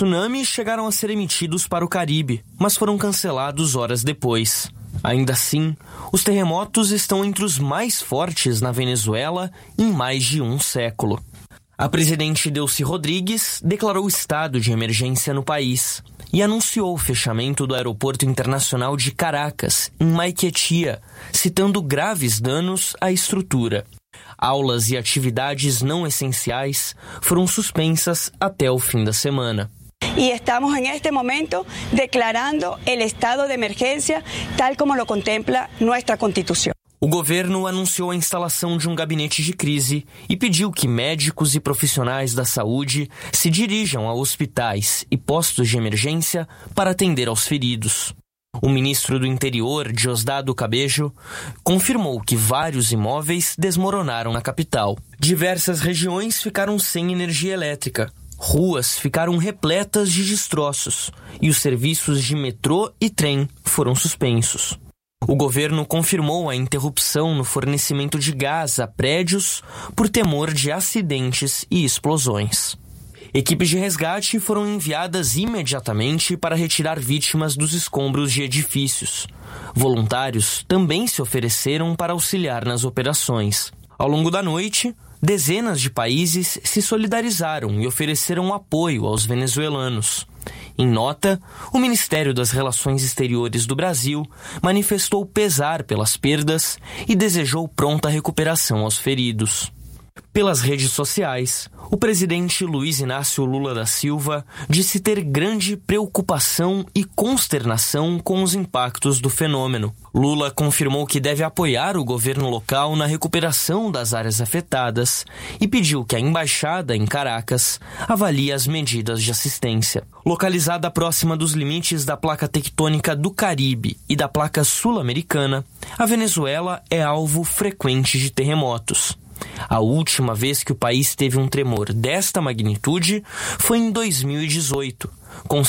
tsunami chegaram a ser emitidos para o Caribe, mas foram cancelados horas depois. Ainda assim, os terremotos estão entre os mais fortes na Venezuela em mais de um século. A presidente Delcy Rodrigues declarou estado de emergência no país e anunciou o fechamento do aeroporto internacional de Caracas, em Maiquetía, citando graves danos à estrutura. Aulas e atividades não essenciais foram suspensas até o fim da semana. Y estamos en este momento declarando el estado de emergencia tal como lo contempla nuestra Constitución. O governo anunciou a instalação de um gabinete de crise e pediu que médicos e profissionais da saúde se dirijam a hospitais e postos de emergência para atender aos feridos. O ministro do Interior, Diosdado Cabello, confirmou que vários imóveis desmoronaram na capital. Diversas regiões ficaram sem energia elétrica. Ruas ficaram repletas de destroços e os serviços de metrô e trem foram suspensos. O governo confirmou a interrupção no fornecimento de gás a prédios por temor de acidentes e explosões. Equipes de resgate foram enviadas imediatamente para retirar vítimas dos escombros de edifícios. Voluntários também se ofereceram para auxiliar nas operações. Ao longo da noite, dezenas de países se solidarizaram e ofereceram apoio aos venezuelanos. Em nota, o Ministério das Relações Exteriores do Brasil manifestou pesar pelas perdas e desejou pronta recuperação aos feridos. Pelas redes sociais, o presidente Luiz Inácio Lula da Silva disse ter grande preocupação e consternação com os impactos do fenômeno. Lula confirmou que deve apoiar o governo local na recuperação das áreas afetadas e pediu que a embaixada em Caracas avalie as medidas de assistência. Localizada próxima dos limites da placa tectônica do Caribe e da placa sul-americana, a Venezuela é alvo frequente de terremotos. A última vez que o país teve um tremor desta magnitude foi em 2018, com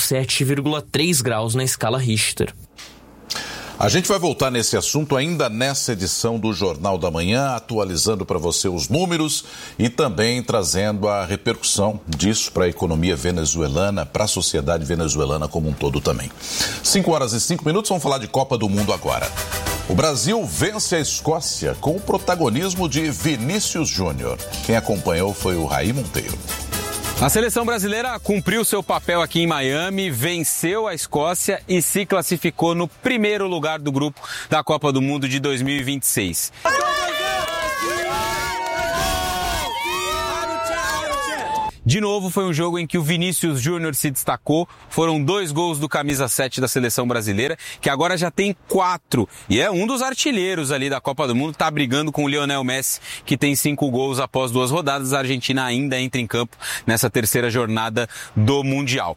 7,3 graus na escala Richter. A gente vai voltar nesse assunto ainda nessa edição do Jornal da Manhã, atualizando para você os números e também trazendo a repercussão disso para a economia venezuelana, para a sociedade venezuelana como um todo também. 5h05, vamos falar de Copa do Mundo agora. O Brasil vence a Escócia com o protagonismo de Vinícius Júnior. Quem acompanhou foi o Raí Monteiro. A seleção brasileira cumpriu seu papel aqui em Miami, venceu a Escócia e se classificou no primeiro lugar do grupo da Copa do Mundo de 2026. De novo, foi um jogo em que o Vinícius Júnior se destacou. Foram 2 gols do camisa 7 da seleção brasileira, que agora já tem 4. E é um dos artilheiros ali da Copa do Mundo, está brigando com o Lionel Messi, que tem 5 gols após 2 rodadas. A Argentina ainda entra em campo nessa terceira jornada do Mundial.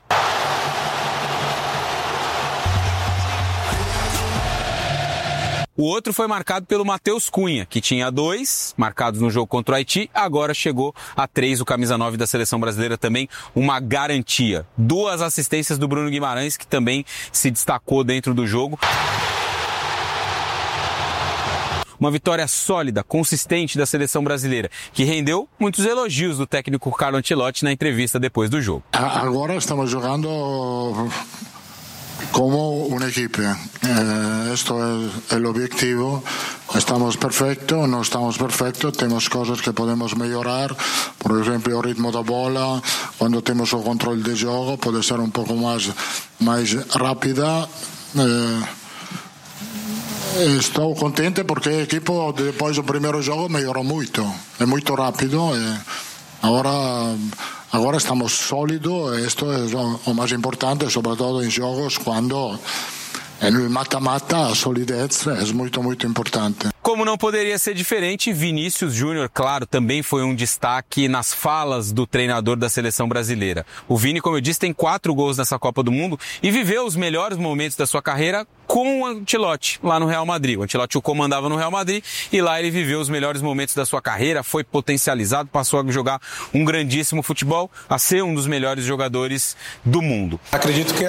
O outro foi marcado pelo Matheus Cunha, que tinha 2 marcados no jogo contra o Haiti, agora chegou a 3, o camisa 9 da seleção brasileira também, uma garantia. 2 assistências do Bruno Guimarães, que também se destacou dentro do jogo. Uma vitória sólida, consistente da seleção brasileira, que rendeu muitos elogios do técnico Carlo Ancelotti na entrevista depois do jogo. Agora estamos jogando como una equipo. Esto es el objetivo. Estamos perfectos, no estamos perfectos, tenemos cosas que podemos mejorar, por ejemplo, el ritmo de bola, cuando tenemos el control de juego, puede ser un poco más rápida. Estou contente porque o equipo, depois do primeiro jogo, melhorou muito. É muito rápido. Agora estamos sólidos. Isto é o mais importante, sobretudo em jogos, quando no mata-mata a solidez é muito, muito importante. Como não poderia ser diferente, Vinícius Júnior, claro, também foi um destaque nas falas do treinador da seleção brasileira. O Vini, como eu disse, tem 4 gols nessa Copa do Mundo e viveu os melhores momentos da sua carreira com o Ancelotti lá no Real Madrid. O Ancelotti o comandava no Real Madrid e lá ele viveu os melhores momentos da sua carreira, foi potencializado, passou a jogar um grandíssimo futebol, a ser um dos melhores jogadores do mundo. Acredito que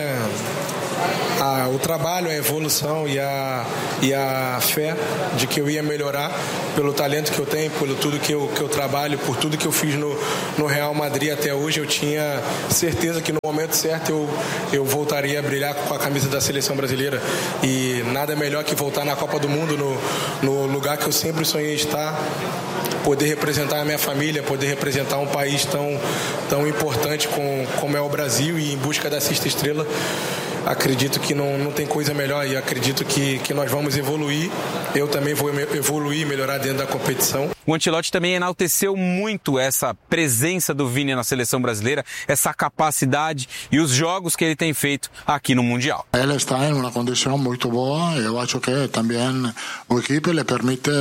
o trabalho, a evolução e a fé de que eu ia melhorar pelo talento que eu tenho, pelo tudo que eu trabalho, por tudo que eu fiz no Real Madrid até hoje, eu tinha certeza que no momento certo eu voltaria a brilhar com a camisa da seleção brasileira, e nada melhor que voltar na Copa do Mundo, no lugar que eu sempre sonhei estar, poder representar a minha família, poder representar um país tão importante como é o Brasil, e em busca da sexta estrela. Acredito que não tem coisa melhor, e acredito que nós vamos evoluir. Eu também vou evoluir e melhorar dentro da competição. O Ancelotti também enalteceu muito essa presença do Vini na seleção brasileira, essa capacidade e os jogos que ele tem feito aqui no Mundial. Ele está em uma condição muito boa. Eu acho que também o equipe lhe permite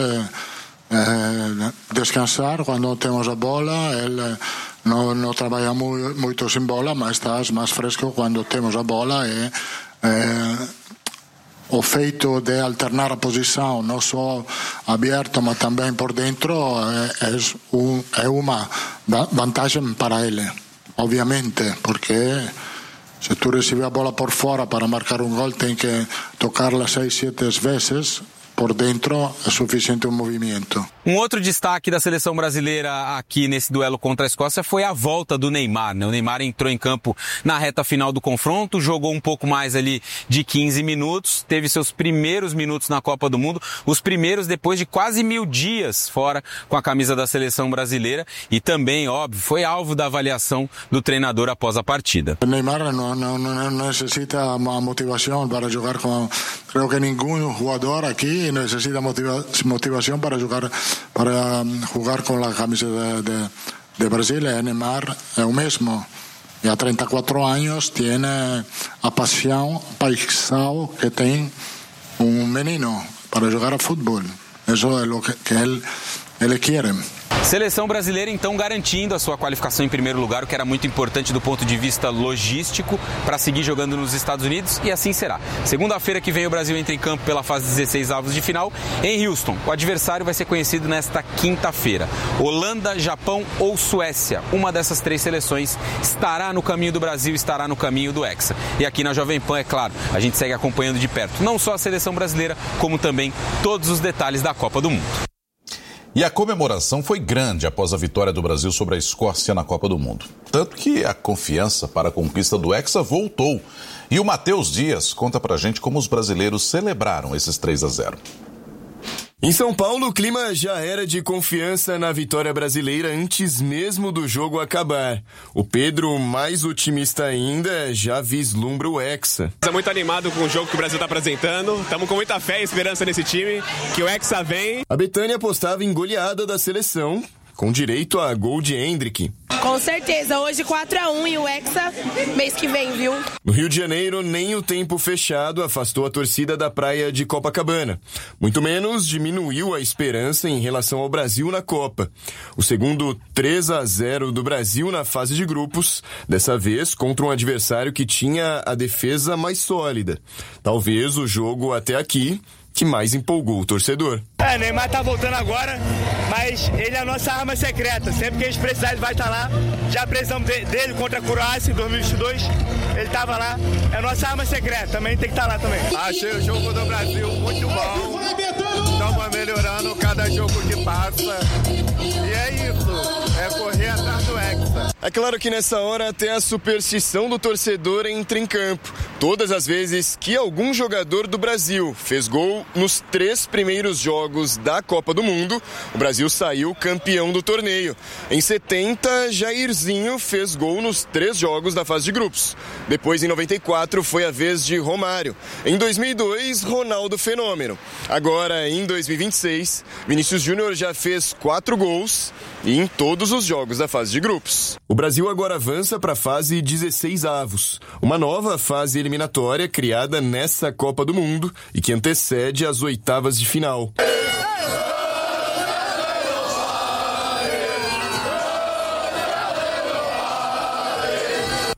descansar quando temos a bola. Ele não trabalha muito sem bola, mas está mais fresco quando temos a bola, e o feito de alternar a posição, não só aberto, mas também por dentro, é uma vantagem para ele, obviamente, porque se tu recebes a bola por fora para marcar um gol, tem que tocarla 6, 7 vezes. Por dentro é suficiente um movimento. Um outro destaque da seleção brasileira aqui nesse duelo contra a Escócia foi a volta do Neymar, né? O Neymar entrou em campo na reta final do confronto, jogou um pouco mais ali de 15 minutos, teve seus primeiros minutos na Copa do Mundo, os primeiros depois de quase 1000 dias fora com a camisa da seleção brasileira, e também, óbvio, foi alvo da avaliação do treinador após a partida. O Neymar não necessita uma motivação para jogar com... Creo que nenhum jogador aqui necesita motivación para jugar con la camisa de Brasil. Neymar es el mismo. Ya 34 años tiene a pasión que tiene un menino para jugar a fútbol. Eso es lo que él quiere. Seleção brasileira, então, garantindo a sua qualificação em primeiro lugar, o que era muito importante do ponto de vista logístico, para seguir jogando nos Estados Unidos, e assim será. Segunda-feira que vem o Brasil entra em campo pela fase 16 avos de final em Houston. O adversário vai ser conhecido nesta quinta-feira. Holanda, Japão ou Suécia. Uma dessas 3 seleções estará no caminho do Brasil, estará no caminho do Hexa. E aqui na Jovem Pan, é claro, a gente segue acompanhando de perto não só a seleção brasileira, como também todos os detalhes da Copa do Mundo. E a comemoração foi grande após a vitória do Brasil sobre a Escócia na Copa do Mundo. Tanto que a confiança para a conquista do Hexa voltou. E o Matheus Dias conta pra gente como os brasileiros celebraram esses 3-0. Em São Paulo, o clima já era de confiança na vitória brasileira antes mesmo do jogo acabar. O Pedro, mais otimista ainda, já vislumbra o Hexa. Estamos muito animado com o jogo que o Brasil está apresentando. Estamos com muita fé e esperança nesse time, que o Hexa vem. A Betânia apostava em goleada da seleção, com direito a gol de Hendrick. Com certeza, hoje 4-1 e o Hexa mês que vem, viu? No Rio de Janeiro, nem o tempo fechado afastou a torcida da praia de Copacabana. Muito menos diminuiu a esperança em relação ao Brasil na Copa. O segundo 3-0 do Brasil na fase de grupos, dessa vez contra um adversário que tinha a defesa mais sólida. Talvez o jogo até aqui que mais empolgou o torcedor. Neymar tá voltando agora, mas ele é a nossa arma secreta. Sempre que a gente precisar, ele vai estar lá. Já precisamos dele contra a Croácia em 2022. Ele tava lá. É a nossa arma secreta. Também tem que estar lá também. Achei o jogo do Brasil muito bom. Estamos melhorando cada jogo que passa. E é isso. É correr atrás do Hexa. É claro que nessa hora até a superstição do torcedor entra em campo. Todas as vezes que algum jogador do Brasil fez gol nos 3 primeiros jogos da Copa do Mundo, o Brasil saiu campeão do torneio. Em 70, Jairzinho fez gol nos 3 jogos da fase de grupos. Depois, em 94, foi a vez de Romário. Em 2002, Ronaldo Fenômeno. Agora, em 2026, Vinícius Júnior já fez 4 gols e em todos os jogos da fase de grupos. O Brasil agora avança para a fase 16 avos, uma nova fase eliminatória criada nessa Copa do Mundo e que antecede as oitavas de final.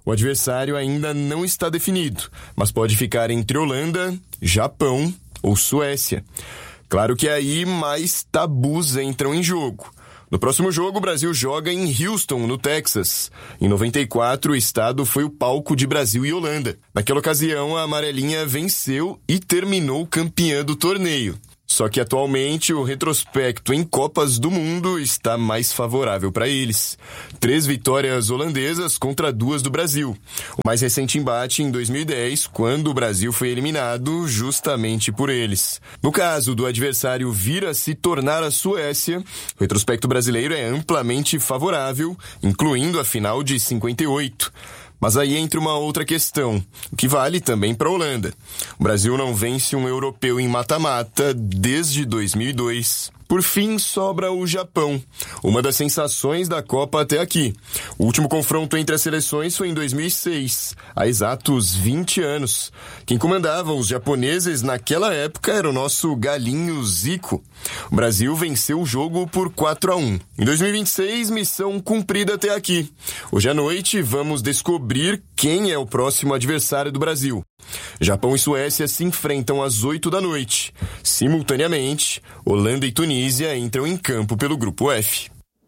O adversário ainda não está definido, mas pode ficar entre Holanda, Japão ou Suécia. Claro que aí mais tabus entram em jogo. No próximo jogo, o Brasil joga em Houston, no Texas. Em 94, o estado foi o palco de Brasil e Holanda. Naquela ocasião, a amarelinha venceu e terminou campeã do torneio. Só que atualmente o retrospecto em Copas do Mundo está mais favorável para eles. 3 vitórias holandesas contra 2 do Brasil. O mais recente embate em 2010, quando o Brasil foi eliminado justamente por eles. No caso do adversário vir a se tornar a Suécia, o retrospecto brasileiro é amplamente favorável, incluindo a final de 58. Mas aí entra uma outra questão, o que vale também para a Holanda. O Brasil não vence um europeu em mata-mata desde 2002. Por fim, sobra o Japão, uma das sensações da Copa até aqui. O último confronto entre as seleções foi em 2006, há exatos 20 anos. Quem comandava os japoneses naquela época era o nosso galinho Zico. O Brasil venceu o jogo por 4-1. Em 2026, missão cumprida até aqui. Hoje à noite, vamos descobrir quem é o próximo adversário do Brasil. Japão e Suécia se enfrentam às 8 da noite. Simultaneamente, Holanda e Tunísia entram em campo pelo Grupo F.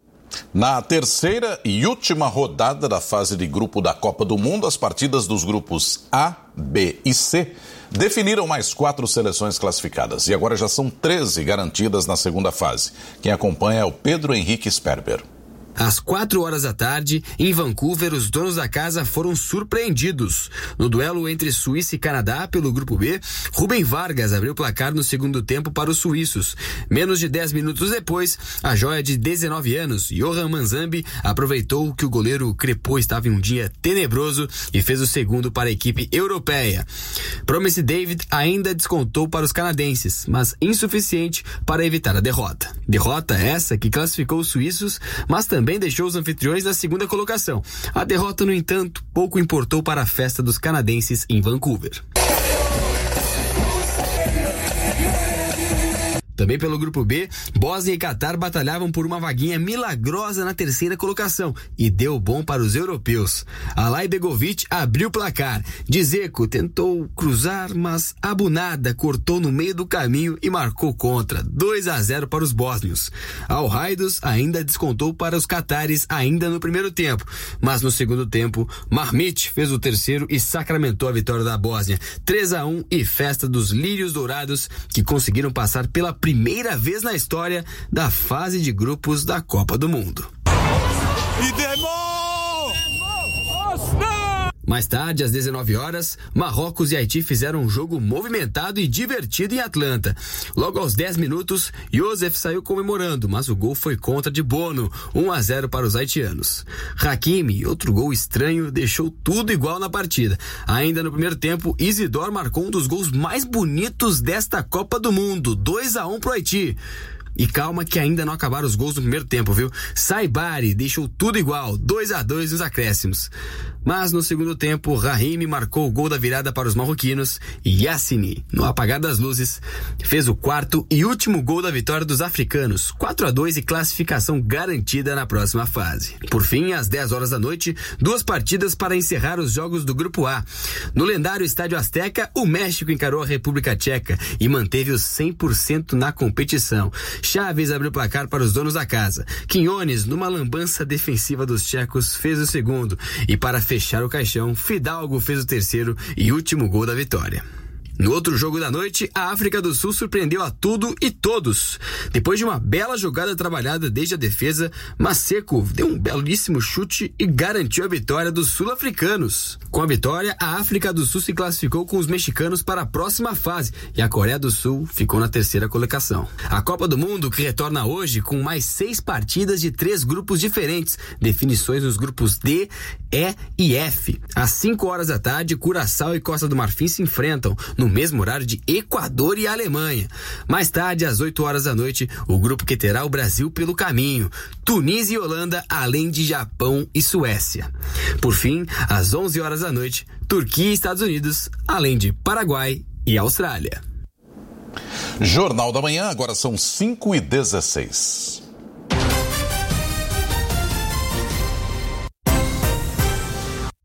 Na terceira e última rodada da fase de grupo da Copa do Mundo, as partidas dos grupos A, B e C definiram mais 4 seleções classificadas. E agora já são 13 garantidas na segunda fase. Quem acompanha é o Pedro Henrique Sperber. Às 4 horas da tarde, em Vancouver, os donos da casa foram surpreendidos. No duelo entre Suíça e Canadá, pelo Grupo B, Rubem Vargas abriu o placar no segundo tempo para os suíços. Menos de 10 minutos depois, a joia de 19 anos, Johan Manzambi, aproveitou que o goleiro Crepô estava em um dia tenebroso e fez o segundo para a equipe europeia. Promise David ainda descontou para os canadenses, mas insuficiente para evitar a derrota. Derrota essa que classificou os suíços, mas também deixou os anfitriões na segunda colocação. A derrota, no entanto, pouco importou para a festa dos canadenses em Vancouver. Também pelo Grupo B, Bósnia e Catar batalhavam por uma vaguinha milagrosa na terceira colocação e deu bom para os europeus. Alay Begovic abriu o placar. Dzeko tentou cruzar, mas Abunada cortou no meio do caminho e marcou contra. 2-0 para os bósnios. Al Haidus ainda descontou para os catares ainda no primeiro tempo, mas no segundo tempo, Marmite fez o terceiro e sacramentou a vitória da Bósnia. 3-1 e festa dos lírios dourados, que conseguiram passar pela primeira vez na história da fase de grupos da Copa do Mundo. Mais tarde, às 19 horas, Marrocos e Haiti fizeram um jogo movimentado e divertido em Atlanta. Logo aos 10 minutos, Joseph saiu comemorando, mas o gol foi contra de Bono, 1-0 para os haitianos. Hakimi, outro gol estranho, deixou tudo igual na partida. Ainda no primeiro tempo, Isidore marcou um dos gols mais bonitos desta Copa do Mundo, 2-1 para o Haiti. E calma que ainda não acabaram os gols no primeiro tempo, viu? Saibari deixou tudo igual, 2-2 nos acréscimos. Mas no segundo tempo, Rahimi marcou o gol da virada para os marroquinos e Yassini, no apagar das luzes, fez o quarto e último gol da vitória dos africanos, 4-2 e classificação garantida na próxima fase. Por fim, às 10 horas da noite, 2 partidas para encerrar os jogos do Grupo A. No lendário Estádio Azteca, o México encarou a República Tcheca e manteve os 100% na competição. Chaves abriu o placar para os donos da casa. Quinones, numa lambança defensiva dos tchecos, fez o segundo. E para fechar o caixão, Fidalgo fez o terceiro e último gol da vitória. No outro jogo da noite, a África do Sul surpreendeu a tudo e todos. Depois de uma bela jogada trabalhada desde a defesa, Maseko deu um belíssimo chute e garantiu a vitória dos sul-africanos. Com a vitória, a África do Sul se classificou com os mexicanos para a próxima fase e a Coreia do Sul ficou na terceira colocação. A Copa do Mundo, que retorna hoje com mais 6 partidas de 3 grupos diferentes, definições nos grupos D, E e F. Às 5 horas da tarde, Curaçao e Costa do Marfim se enfrentam, no mesmo horário de Equador e Alemanha. Mais tarde, às 8 horas da noite, o grupo que terá o Brasil pelo caminho, Tunísia e Holanda, além de Japão e Suécia. Por fim, às 11 horas da noite, Turquia e Estados Unidos, além de Paraguai e Austrália. Jornal da Manhã, agora são 5h16.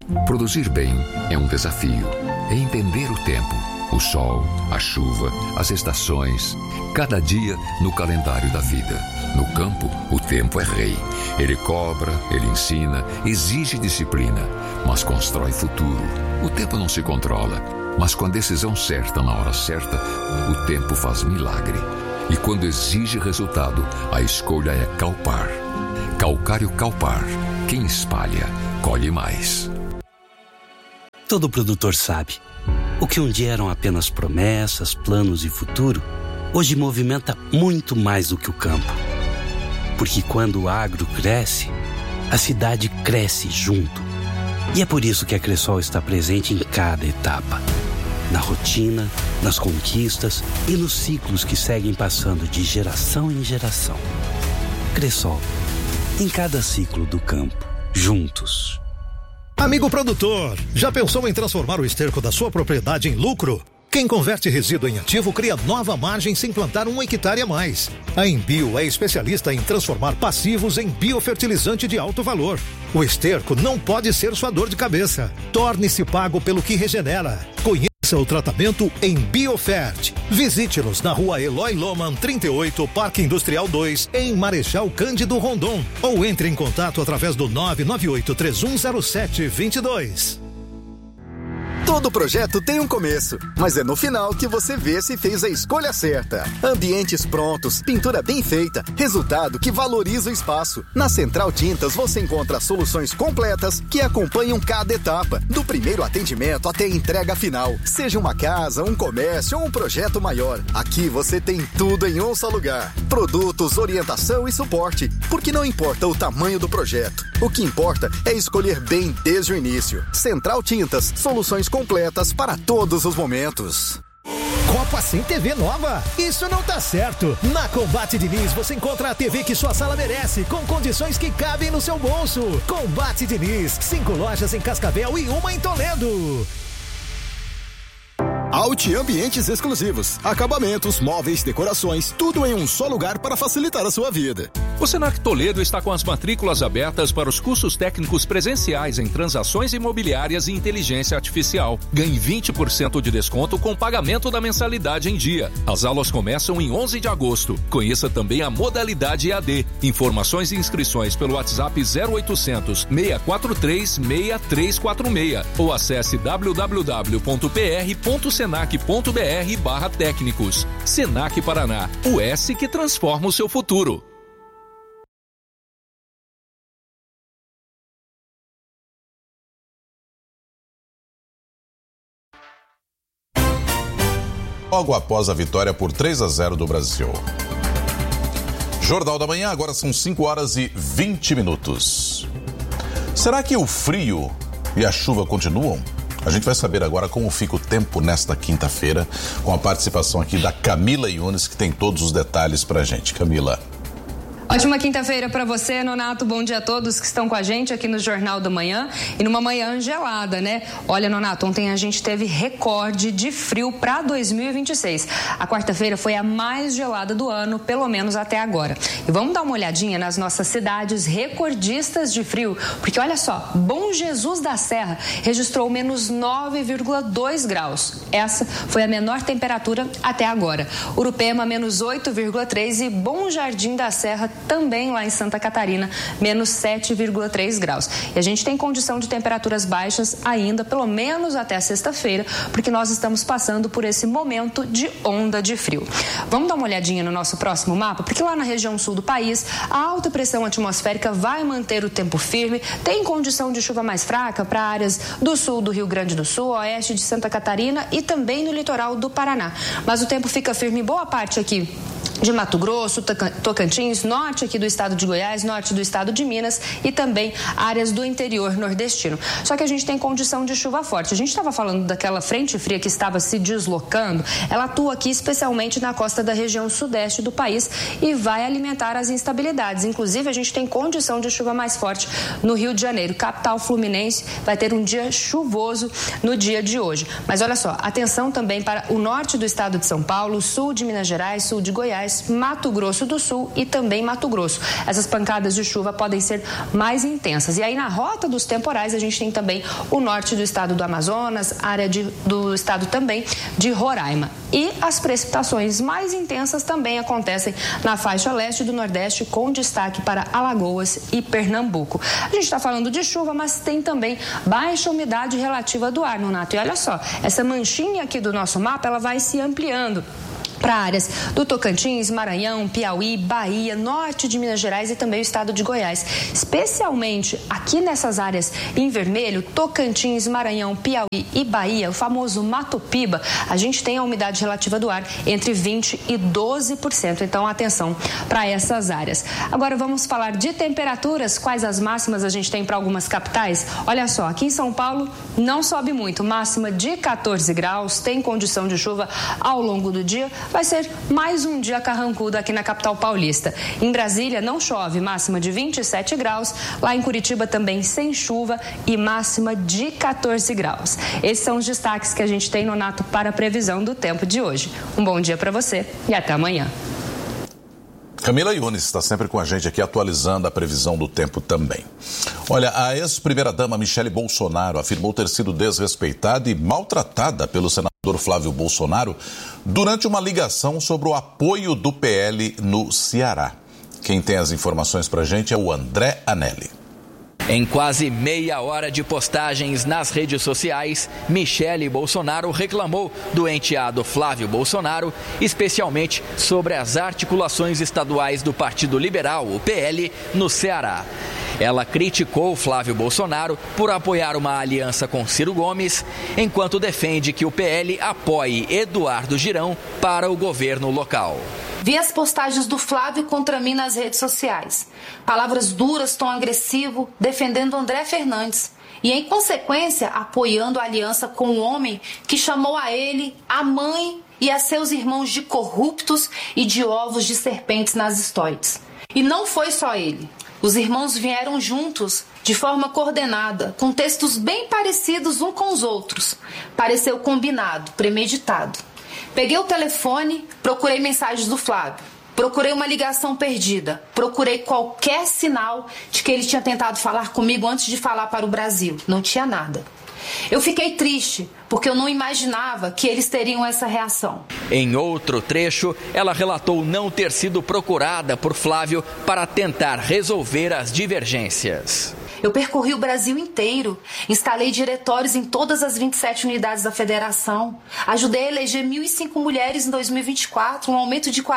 Produzir bem é um desafio. É entender o tempo, o sol, a chuva, as estações, cada dia no calendário da vida. No campo, o tempo é rei. Ele cobra, ele ensina, exige disciplina, mas constrói futuro. O tempo não se controla, mas com a decisão certa na hora certa, o tempo faz milagre. E quando exige resultado, a escolha é Calpar. Calcário Calpar. Quem espalha, colhe mais. Todo produtor sabe. O que um dia eram apenas promessas, planos e futuro, hoje movimenta muito mais do que o campo. Porque quando o agro cresce, a cidade cresce junto. E é por isso que a Cressol está presente em cada etapa. Na rotina, nas conquistas e nos ciclos que seguem passando de geração em geração. Cressol, em cada ciclo do campo, juntos. Amigo produtor, já pensou em transformar o esterco da sua propriedade em lucro? Quem converte resíduo em ativo cria nova margem sem plantar 1 hectare a mais. A Embio é especialista em transformar passivos em biofertilizante de alto valor. O esterco não pode ser sua dor de cabeça. Torne-se pago pelo que regenera. Conheça o tratamento em Biofert. Visite-nos na rua Eloy Loman 38, Parque Industrial 2, em Marechal Cândido Rondon. Ou entre em contato através do 998-3107-22. Todo projeto tem um começo, mas é no final que você vê se fez a escolha certa. Ambientes prontos, pintura bem feita, resultado que valoriza o espaço. Na Central Tintas você encontra soluções completas que acompanham cada etapa, do primeiro atendimento até a entrega final. Seja uma casa, um comércio ou um projeto maior, aqui você tem tudo em um só lugar. Produtos, orientação e suporte, porque não importa o tamanho do projeto. O que importa é escolher bem desde o início. Central Tintas, soluções completas para todos os momentos. Copa sem TV nova? Isso não tá certo. Na Combate Diniz você encontra a TV que sua sala merece, com condições que cabem no seu bolso. Combate Diniz, 5 lojas em Cascavel e 1 em Toledo. Alt Ambientes Exclusivos, acabamentos, móveis, decorações, tudo em um só lugar para facilitar a sua vida. O Senac Toledo está com as matrículas abertas para os cursos técnicos presenciais em transações imobiliárias e inteligência artificial. Ganhe 20% de desconto com pagamento da mensalidade em dia. As aulas começam em 11 de agosto. Conheça também a modalidade EAD. Informações e inscrições pelo WhatsApp 0800 643 6346 ou acesse www.pr.senac.br/técnicos. Senac Paraná, o S que transforma o seu futuro. Logo após a vitória por 3-0 do Brasil. Jornal da Manhã, agora são 5h20. Será que o frio e a chuva continuam? A gente vai saber agora como fica o tempo nesta quinta-feira, com a participação aqui da Camila Yunes, que tem todos os detalhes pra gente. Camila. Ótima quinta-feira para você, Nonato. Bom dia a todos que estão com a gente aqui no Jornal da Manhã e numa manhã gelada, né? Olha, Nonato, ontem a gente teve recorde de frio para 2026. A quarta-feira foi a mais gelada do ano, pelo menos até agora. E vamos dar uma olhadinha nas nossas cidades recordistas de frio, porque olha só, Bom Jesus da Serra registrou menos 9,2 graus. Essa foi a menor temperatura até agora. Urupema, menos 8,3 e Bom Jardim da Serra, também lá em Santa Catarina, menos 7,3 graus. E a gente tem condição de temperaturas baixas ainda, pelo menos até sexta-feira, porque nós estamos passando por esse momento de onda de frio. Vamos dar uma olhadinha no nosso próximo mapa, porque lá na região sul do país, a alta pressão atmosférica vai manter o tempo firme, tem condição de chuva mais fraca para áreas do sul do Rio Grande do Sul, oeste de Santa Catarina e também no litoral do Paraná. Mas o tempo fica firme em boa parte aqui de Mato Grosso, Tocantins, norte aqui do estado de Goiás, norte do estado de Minas e também áreas do interior nordestino. Só que a gente tem condição de chuva forte. A gente estava falando daquela frente fria que estava se deslocando, ela atua aqui especialmente na costa da região sudeste do país e vai alimentar as instabilidades. Inclusive, a gente tem condição de chuva mais forte no Rio de Janeiro. Capital fluminense vai ter um dia chuvoso no dia de hoje. Mas olha só, atenção também para o norte do estado de São Paulo, sul de Minas Gerais, sul de Goiás, Gerais, Mato Grosso do Sul e também Mato Grosso. Essas pancadas de chuva podem ser mais intensas. E aí na rota dos temporais a gente tem também o norte do estado do Amazonas, área do estado também de Roraima. E as precipitações mais intensas também acontecem na faixa leste do Nordeste, com destaque para Alagoas e Pernambuco. A gente está falando de chuva, mas tem também baixa umidade relativa do ar, Nonato. E olha só, essa manchinha aqui do nosso mapa, ela vai se ampliando para áreas do Tocantins, Maranhão, Piauí, Bahia, norte de Minas Gerais e também o estado de Goiás. Especialmente aqui nessas áreas em vermelho, Tocantins, Maranhão, Piauí e Bahia, o famoso Mato Piba, a gente tem a umidade relativa do ar entre 20% e 12%. Então, atenção para essas áreas. Agora vamos falar de temperaturas. Quais as máximas a gente tem para algumas capitais? Olha só, aqui em São Paulo não sobe muito, máxima de 14 graus, tem condição de chuva ao longo do dia. Vai ser mais um dia carrancudo aqui na capital paulista. Em Brasília não chove, máxima de 27 graus. Lá em Curitiba também sem chuva e máxima de 14 graus. Esses são os destaques que a gente tem, Nonato, para a previsão do tempo de hoje. Um bom dia para você e até amanhã. Camila Yunes está sempre com a gente aqui atualizando a previsão do tempo também. Olha, a ex-primeira-dama Michele Bolsonaro afirmou ter sido desrespeitada e maltratada pelo senador Flávio Bolsonaro durante uma ligação sobre o apoio do PL no Ceará. Quem tem as informações pra gente é o André Anelli. Em quase meia hora de postagens nas redes sociais, Michele Bolsonaro reclamou do enteado Flávio Bolsonaro, especialmente sobre as articulações estaduais do Partido Liberal, o PL, no Ceará. Ela criticou Flávio Bolsonaro por apoiar uma aliança com Ciro Gomes, enquanto defende que o PL apoie Eduardo Girão para o governo local. Vi as postagens do Flávio contra mim nas redes sociais. Palavras duras, tom agressivo, defendendo André Fernandes. E, em consequência, apoiando a aliança com um homem que chamou a ele, a mãe e a seus irmãos de corruptos e de ovos de serpentes nas estoides. E não foi só ele. Os irmãos vieram juntos, de forma coordenada, com textos bem parecidos uns com os outros. Pareceu combinado, premeditado. Peguei o telefone, procurei mensagens do Flávio, procurei uma ligação perdida, procurei qualquer sinal de que ele tinha tentado falar comigo antes de falar para o Brasil. Não tinha nada. Eu fiquei triste, porque eu não imaginava que eles teriam essa reação. Em outro trecho, ela relatou não ter sido procurada por Flávio para tentar resolver as divergências. Eu percorri o Brasil inteiro, instalei diretórios em todas as 27 unidades da federação, ajudei a eleger 1.005 mulheres em 2024, um aumento de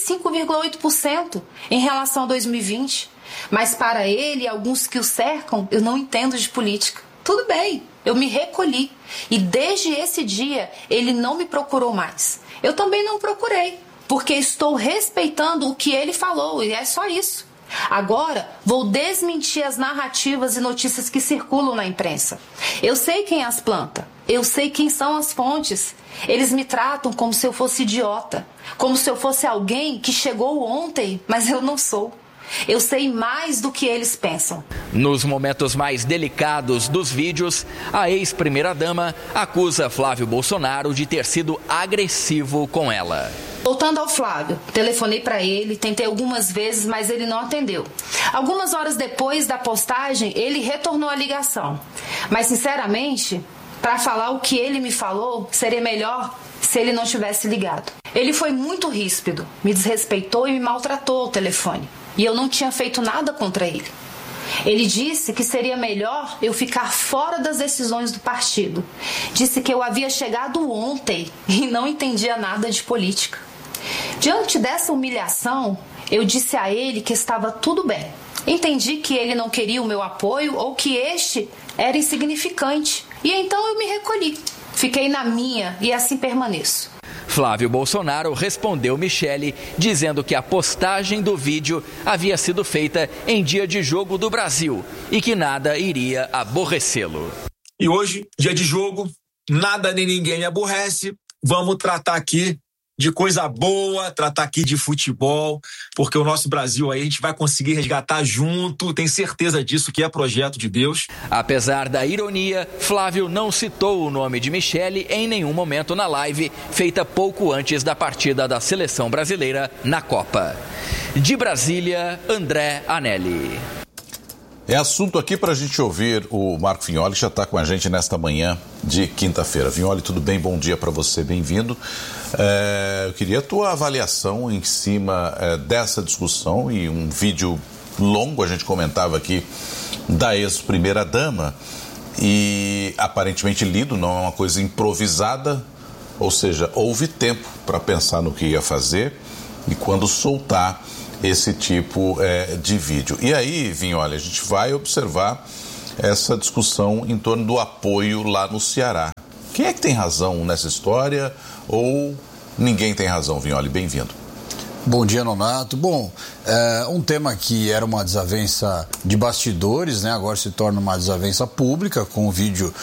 45,8% em relação a 2020. Mas para ele e alguns que o cercam, eu não entendo de política. Tudo bem, eu me recolhi e desde esse dia ele não me procurou mais. Eu também não procurei, porque estou respeitando o que ele falou e é só isso. Agora, vou desmentir as narrativas e notícias que circulam na imprensa. Eu sei quem as planta, eu sei quem são as fontes. Eles me tratam como se eu fosse idiota, como se eu fosse alguém que chegou ontem, mas eu não sou. Eu sei mais do que eles pensam. Nos momentos mais delicados dos vídeos, a ex-primeira-dama acusa Flávio Bolsonaro de ter sido agressivo com ela. Voltando ao Flávio, telefonei para ele, tentei algumas vezes, mas ele não atendeu. Algumas horas depois da postagem, ele retornou a ligação. Mas, sinceramente, para falar o que ele me falou, seria melhor se ele não tivesse ligado. Ele foi muito ríspido, me desrespeitou e me maltratou ao telefone. E eu não tinha feito nada contra ele. Ele disse que seria melhor eu ficar fora das decisões do partido. Disse que eu havia chegado ontem e não entendia nada de política. Diante dessa humilhação, eu disse a ele que estava tudo bem. Entendi que ele não queria o meu apoio ou que este era insignificante. E então eu me recolhi. Fiquei na minha e assim permaneço. Flávio Bolsonaro respondeu Michele, dizendo que a postagem do vídeo havia sido feita em dia de jogo do Brasil e que nada iria aborrecê-lo. E hoje, dia de jogo, nada nem ninguém me aborrece. Vamos tratar aqui de coisa boa, tratar aqui de futebol, porque o nosso Brasil aí a gente vai conseguir resgatar junto, tenho certeza disso, que é projeto de Deus. Apesar da ironia, Flávio não citou o nome de Michele em nenhum momento na live, feita pouco antes da partida da seleção brasileira na Copa. De Brasília, André Anelli. É assunto aqui para a gente ouvir o Marco Vignoli, que já está com a gente nesta manhã de quinta-feira. Vignoli, tudo bem? Bom dia para você, bem-vindo. Eu queria a tua avaliação em cima dessa discussão e um vídeo longo, a gente comentava aqui, da ex-primeira-dama, e aparentemente lido, não é uma coisa improvisada, ou seja, houve tempo para pensar no que ia fazer e quando soltar esse tipo de vídeo. E aí, Vignoli, a gente vai observar essa discussão em torno do apoio lá no Ceará. Quem é que tem razão nessa história ou ninguém tem razão, Vignoli? Bem-vindo. Bom dia, Nonato. Bom, um tema que era uma desavença de bastidores, né? Agora se torna uma desavença pública com o vídeo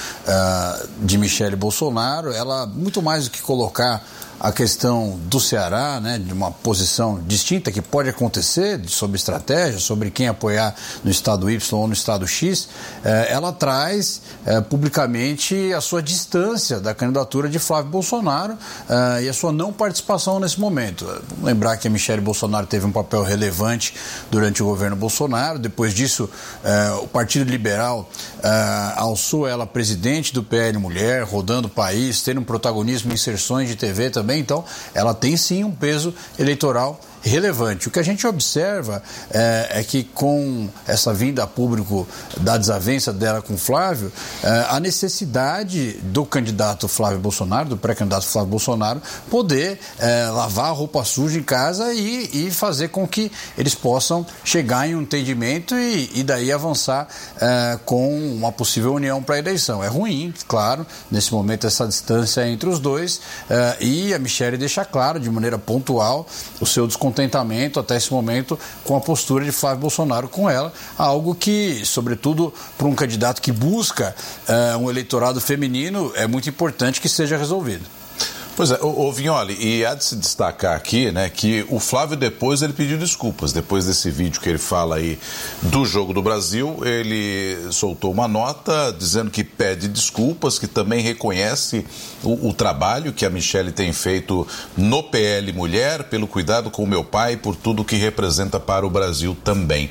de Michele Bolsonaro. Ela, muito mais do que colocar a questão do Ceará, né, de uma posição distinta que pode acontecer sobre estratégia, sobre quem apoiar no estado Y ou no estado X, ela traz publicamente a sua distância da candidatura de Flávio Bolsonaro e a sua não participação nesse momento. Vamos lembrar que a Michele Bolsonaro teve um papel relevante durante o governo Bolsonaro. Depois disso, o Partido Liberal alçou ela presidente do PL Mulher, rodando o país, tendo um protagonismo em inserções de TV também. Então, ela tem sim um peso eleitoral relevante. O que a gente observa é que com essa vinda a público da desavença dela com Flávio, a necessidade do candidato Flávio Bolsonaro, do pré-candidato Flávio Bolsonaro, poder lavar a roupa suja em casa e fazer com que eles possam chegar em um entendimento e daí avançar com uma possível união para a eleição. É ruim, claro, nesse momento essa distância entre os dois e a Michele deixa claro de maneira pontual o seu descontentamento até esse momento com a postura de Flávio Bolsonaro com ela, algo que, sobretudo para um candidato que busca um eleitorado feminino, é muito importante que seja resolvido. Pois é, o Vignoli, e há de se destacar aqui, né, que o Flávio depois ele pediu desculpas, depois desse vídeo que ele fala aí do Jogo do Brasil, ele soltou uma nota dizendo que pede desculpas, que também reconhece o trabalho que a Michele tem feito no PL Mulher, pelo cuidado com o meu pai, por tudo que representa para o Brasil também.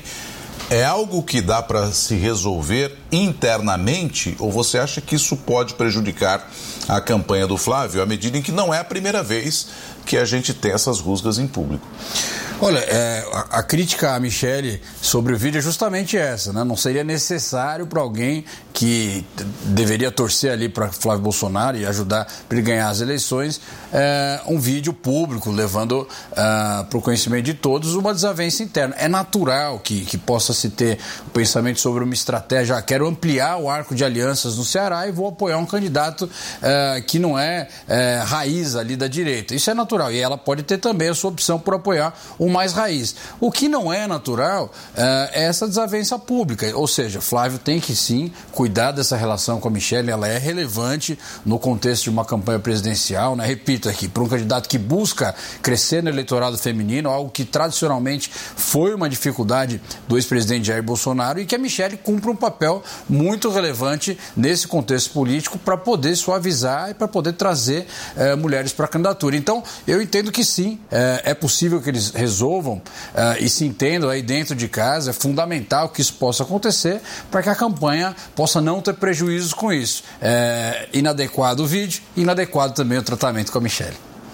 É algo que dá para se resolver internamente ou você acha que isso pode prejudicar a campanha do Flávio, à medida em que não é a primeira vez que a gente tem essas rusgas em público? Olha, a crítica à Michele sobre o vídeo é justamente essa, né? Não seria necessário para alguém que deveria torcer ali para Flávio Bolsonaro e ajudar para ele ganhar as eleições, um vídeo público levando para o conhecimento de todos uma desavença interna. É natural que possa se ter um pensamento sobre uma estratégia, quero ampliar o arco de alianças no Ceará e vou apoiar um candidato que não é raiz ali da direita. Isso é natural e ela pode ter também a sua opção por apoiar um mais raiz. O que não é natural é essa desavença pública, ou seja, Flávio tem que sim cuidar dessa relação com a Michele, ela é relevante no contexto de uma campanha presidencial, né? Repito aqui, para um candidato que busca crescer no eleitorado feminino, algo que tradicionalmente foi uma dificuldade do ex-presidente Jair Bolsonaro e que a Michele cumpre um papel muito relevante nesse contexto político para poder suavizar e para poder trazer mulheres para a candidatura. Então, eu entendo que sim, é possível que eles resolvam e se entendam aí dentro de casa, é fundamental que isso possa acontecer para que a campanha possa não ter prejuízos com isso. Inadequado o vídeo, inadequado também o tratamento com a Michele.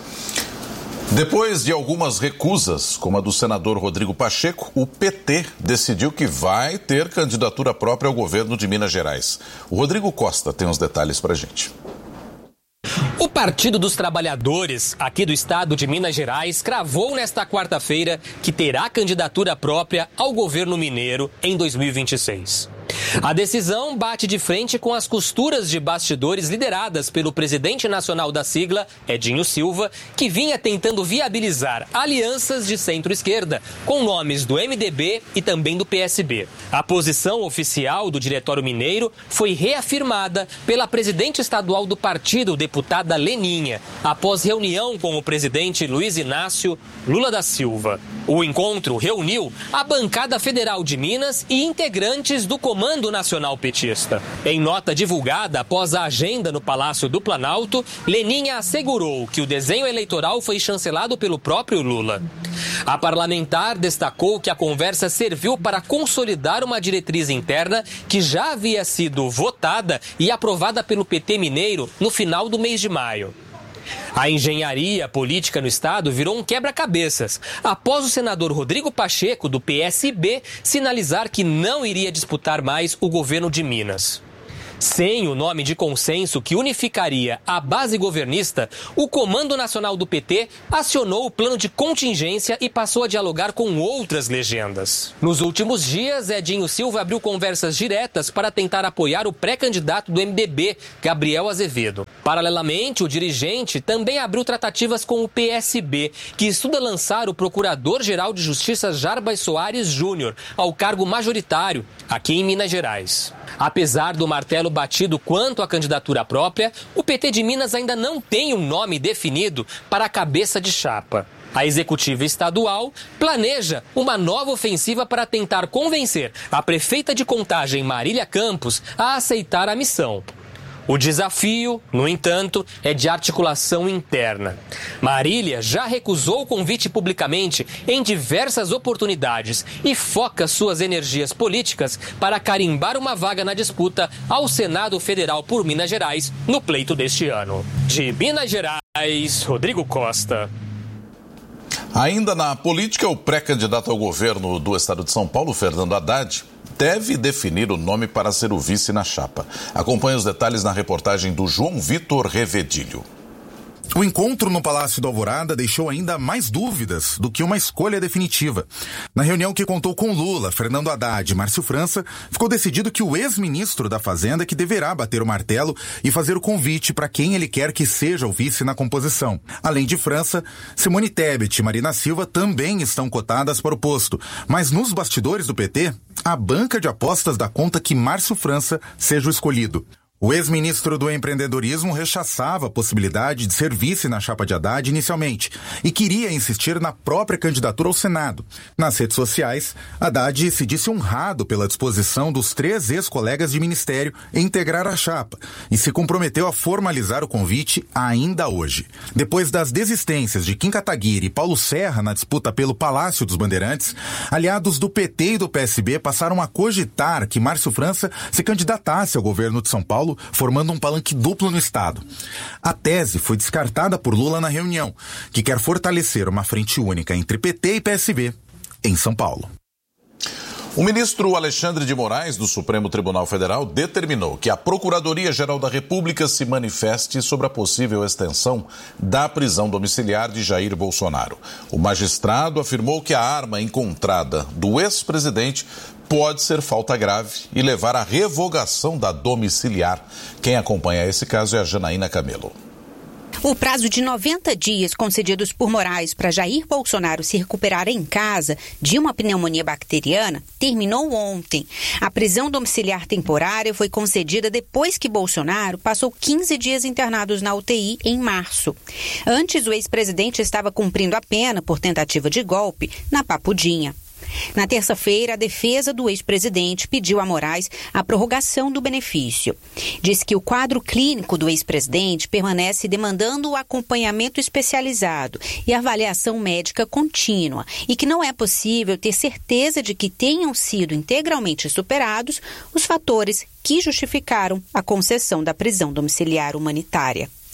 Depois de algumas recusas, como a do senador Rodrigo Pacheco, o PT decidiu que vai ter candidatura própria ao governo de Minas Gerais. O Rodrigo Costa tem os detalhes para a gente. O Partido dos Trabalhadores, aqui do estado de Minas Gerais, cravou nesta quarta-feira que terá candidatura própria ao governo mineiro em 2026. A decisão bate de frente com as costuras de bastidores lideradas pelo presidente nacional da sigla, Edinho Silva, que vinha tentando viabilizar alianças de centro-esquerda, com nomes do MDB e também do PSB. A posição oficial do Diretório Mineiro foi reafirmada pela presidente estadual do partido, deputada Leninha, após reunião com o presidente Luiz Inácio Lula da Silva. O encontro reuniu a bancada federal de Minas e integrantes do Comando Nacional Petista. Em nota divulgada após a agenda no Palácio do Planalto, Leninha assegurou que o desenho eleitoral foi chancelado pelo próprio Lula. A parlamentar destacou que a conversa serviu para consolidar uma diretriz interna que já havia sido votada e aprovada pelo PT mineiro no final do mês de maio. A engenharia política no estado virou um quebra-cabeças após o senador Rodrigo Pacheco, do PSB, sinalizar que não iria disputar mais o governo de Minas. Sem o nome de consenso que unificaria a base governista, o Comando Nacional do PT acionou o plano de contingência e passou a dialogar com outras legendas. Nos últimos dias, Edinho Silva abriu conversas diretas para tentar apoiar o pré-candidato do MDB, Gabriel Azevedo. Paralelamente, o dirigente também abriu tratativas com o PSB, que estuda lançar o Procurador-Geral de Justiça Jarbas Soares Júnior ao cargo majoritário aqui em Minas Gerais. Apesar do martelo batido quanto à candidatura própria, o PT de Minas ainda não tem um nome definido para a cabeça de chapa. A executiva estadual planeja uma nova ofensiva para tentar convencer a prefeita de Contagem, Marília Campos, a aceitar a missão. O desafio, no entanto, é de articulação interna. Marília já recusou o convite publicamente em diversas oportunidades e foca suas energias políticas para carimbar uma vaga na disputa ao Senado Federal por Minas Gerais no pleito deste ano. De Minas Gerais, Rodrigo Costa. Ainda na política, o pré-candidato ao governo do estado de São Paulo, Fernando Haddad, deve definir o nome para ser o vice na chapa. Acompanhe os detalhes na reportagem do João Vitor Revedilho. O encontro no Palácio da Alvorada deixou ainda mais dúvidas do que uma escolha definitiva. Na reunião que contou com Lula, Fernando Haddad e Márcio França, ficou decidido que o ex-ministro da Fazenda que deverá bater o martelo e fazer o convite para quem ele quer que seja o vice na composição. Além de França, Simone Tebet e Marina Silva também estão cotadas para o posto. Mas nos bastidores do PT, a banca de apostas dá conta que Márcio França seja o escolhido. O ex-ministro do empreendedorismo rechaçava a possibilidade de ser vice na chapa de Haddad inicialmente e queria insistir na própria candidatura ao Senado. Nas redes sociais, Haddad se disse honrado pela disposição dos 3 ex-colegas de ministério em integrar a chapa e se comprometeu a formalizar o convite ainda hoje. Depois das desistências de Kim Kataguiri e Paulo Serra na disputa pelo Palácio dos Bandeirantes, aliados do PT e do PSB passaram a cogitar que Márcio França se candidatasse ao governo de São Paulo, formando um palanque duplo no estado. A tese foi descartada por Lula na reunião, que quer fortalecer uma frente única entre PT e PSB em São Paulo. O ministro Alexandre de Moraes, do Supremo Tribunal Federal, determinou que a Procuradoria-Geral da República se manifeste sobre a possível extensão da prisão domiciliar de Jair Bolsonaro. O magistrado afirmou que a arma encontrada do ex-presidente pode ser falta grave e levar à revogação da domiciliar. Quem acompanha esse caso é a Janaína Camelo. O prazo de 90 dias concedidos por Moraes para Jair Bolsonaro se recuperar em casa de uma pneumonia bacteriana terminou ontem. A prisão domiciliar temporária foi concedida depois que Bolsonaro passou 15 dias internados na UTI em março. Antes, o ex-presidente estava cumprindo a pena por tentativa de golpe na Papudinha. Na terça-feira, a defesa do ex-presidente pediu a Moraes a prorrogação do benefício. Diz que o quadro clínico do ex-presidente permanece demandando o acompanhamento especializado e avaliação médica contínua e que não é possível ter certeza de que tenham sido integralmente superados os fatores que justificaram a concessão da prisão domiciliar humanitária.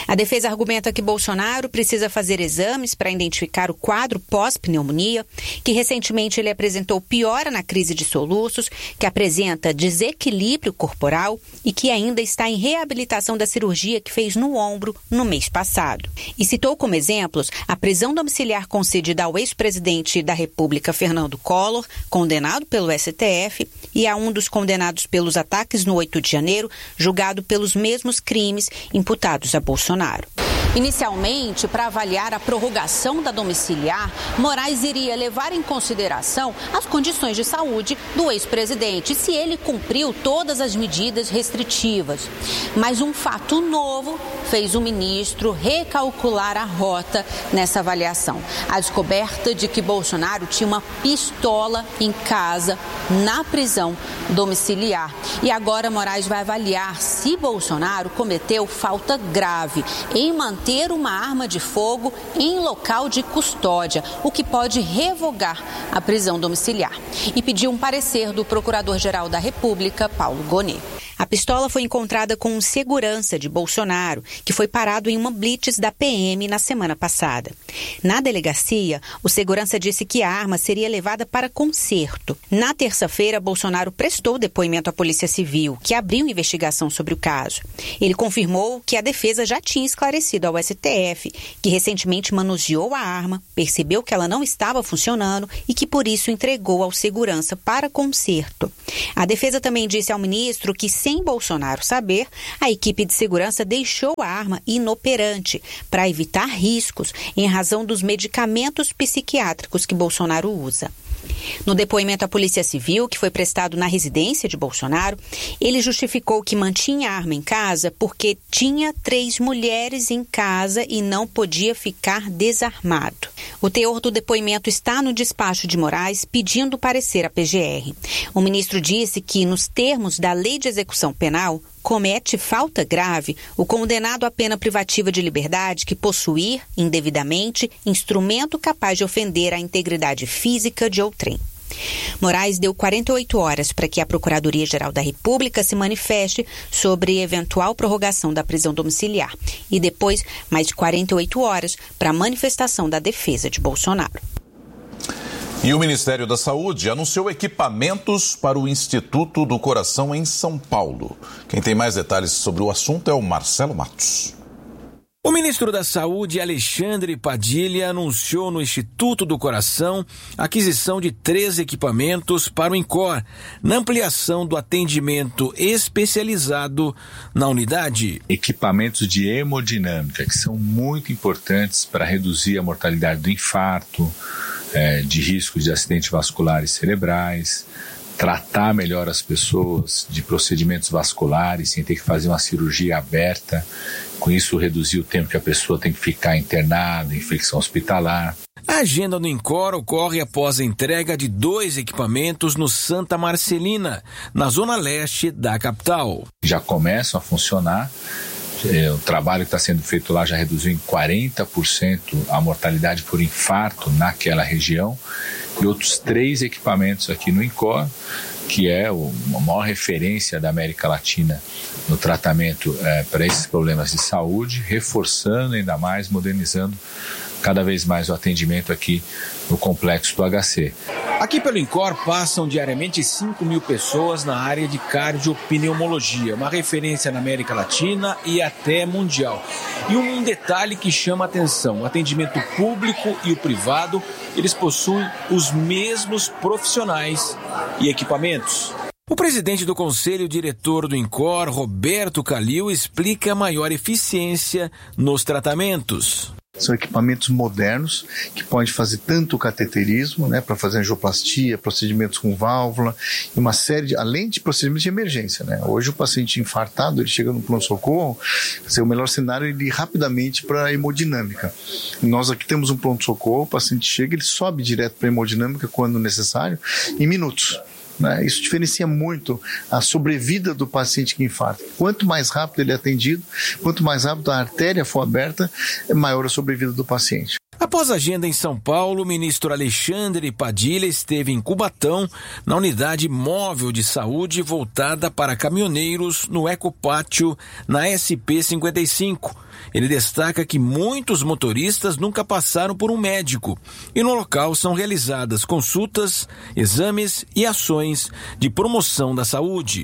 A defesa argumenta que Bolsonaro precisa fazer exames para identificar o quadro pós-pneumonia, que recentemente ele apresentou piora na crise de soluços, que apresenta desequilíbrio corporal e que ainda está em reabilitação da cirurgia que fez no ombro no mês passado. E citou como exemplos a prisão domiciliar concedida ao ex-presidente da República, Fernando Collor, condenado pelo STF, e a um dos condenados pelos ataques no 8 de janeiro, julgado pelos mesmos crimes imputados a Bolsonaro. Inicialmente, para avaliar a prorrogação da domiciliar, Moraes iria levar em consideração as condições de saúde do ex-presidente, se ele cumpriu todas as medidas restritivas. Mas um fato novo fez o ministro recalcular a rota nessa avaliação. A descoberta de que Bolsonaro tinha uma pistola em casa na prisão domiciliar. E agora Moraes vai avaliar se Bolsonaro cometeu falta grave em manter uma arma de fogo em local de custódia, o que pode revogar a prisão domiciliar. E pediu um parecer do Procurador-Geral da República, Paulo Gonet. A pistola foi encontrada com um segurança de Bolsonaro, que foi parado em uma blitz da PM na semana passada. Na delegacia, o segurança disse que a arma seria levada para conserto. Na terça-feira, Bolsonaro prestou depoimento à Polícia Civil, que abriu investigação sobre o caso. Ele confirmou que a defesa já tinha esclarecido ao STF que recentemente manuseou a arma, percebeu que ela não estava funcionando e que por isso entregou ao segurança para conserto. A defesa também disse ao ministro que, sem Bolsonaro saber, a equipe de segurança deixou a arma inoperante para evitar riscos em razão dos medicamentos psiquiátricos que Bolsonaro usa. No depoimento à Polícia Civil, que foi prestado na residência de Bolsonaro, ele justificou que mantinha a arma em casa porque tinha 3 mulheres em casa e não podia ficar desarmado. O teor do depoimento está no despacho de Moraes pedindo parecer à PGR. O ministro disse que, nos termos da Lei de Execução Penal, comete falta grave o condenado à pena privativa de liberdade que possuir, indevidamente, instrumento capaz de ofender a integridade física de outrem. Moraes deu 48 horas para que a Procuradoria-Geral da República se manifeste sobre eventual prorrogação da prisão domiciliar e depois mais de 48 horas para a manifestação da defesa de Bolsonaro. E o Ministério da Saúde anunciou equipamentos para o Instituto do Coração em São Paulo. Quem tem mais detalhes sobre o assunto é o Marcelo Matos. O ministro da Saúde, Alexandre Padilha, anunciou no Instituto do Coração a aquisição de 3 equipamentos para o INCOR, na ampliação do atendimento especializado na unidade. Equipamentos de hemodinâmica, que são muito importantes para reduzir a mortalidade do infarto, de riscos de acidentes vasculares cerebrais, tratar melhor as pessoas de procedimentos vasculares sem ter que fazer uma cirurgia aberta, com isso reduzir o tempo que a pessoa tem que ficar internada, infecção hospitalar. A agenda do INCOR ocorre após a entrega de 2 equipamentos no Santa Marcelina, na zona leste da capital. Já começam a funcionar. O trabalho que está sendo feito lá já reduziu em 40% a mortalidade por infarto naquela região. E outros 3 equipamentos aqui no INCOR, que é a maior referência da América Latina no tratamento para esses problemas de saúde, reforçando ainda mais, modernizando cada vez mais o atendimento aqui no complexo do HC. Aqui pelo INCOR passam diariamente 5.000 pessoas na área de cardiopneumologia, uma referência na América Latina e até mundial. E um detalhe que chama a atenção, o atendimento público e o privado, eles possuem os mesmos profissionais e equipamentos. O presidente do Conselho Diretor do INCOR, Roberto Calil, explica a maior eficiência nos tratamentos. São equipamentos modernos que podem fazer tanto o cateterismo, para fazer angioplastia, procedimentos com válvula, e uma série além de procedimentos de emergência. Hoje o paciente infartado, ele chega no pronto-socorro, o melhor cenário é ele ir rapidamente para a hemodinâmica. Nós aqui temos um pronto-socorro, o paciente chega, ele sobe direto para a hemodinâmica quando necessário, em minutos. Isso diferencia muito a sobrevida do paciente que infarta. Quanto mais rápido ele é atendido, quanto mais rápido a artéria for aberta, maior a sobrevida do paciente. Após a agenda em São Paulo, o ministro Alexandre Padilha esteve em Cubatão, na unidade móvel de saúde voltada para caminhoneiros no Ecopátio, na SP-55. ele destaca que muitos motoristas nunca passaram por um médico e no local são realizadas consultas, exames e ações de promoção da saúde.